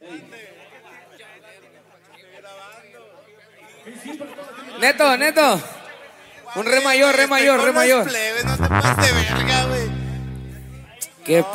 Neto, Neto. Un re mayor, re mayor, re mayor. No te pases de verga, güey. ¿Qué